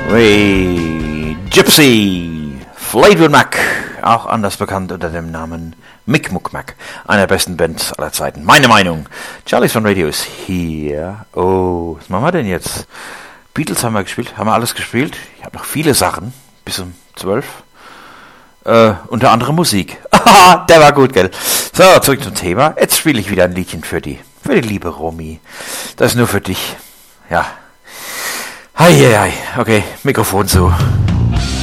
Hey, Gypsy, Fleetwood Mac, auch anders bekannt unter dem Namen Mick Muck Mac, einer der besten Bands aller Zeiten. Meine Meinung. Charlie's Fun Radio ist hier. Oh, was machen wir denn jetzt? Beatles haben wir gespielt, haben wir alles gespielt. Ich habe noch viele Sachen, bis um 12. Unter anderem Musik. Der war gut, gell? So, zurück zum Thema. Jetzt spiele ich wieder ein Liedchen für die liebe Romy. Das ist nur für dich. Ja. Hei, okay, Mikrofon zu.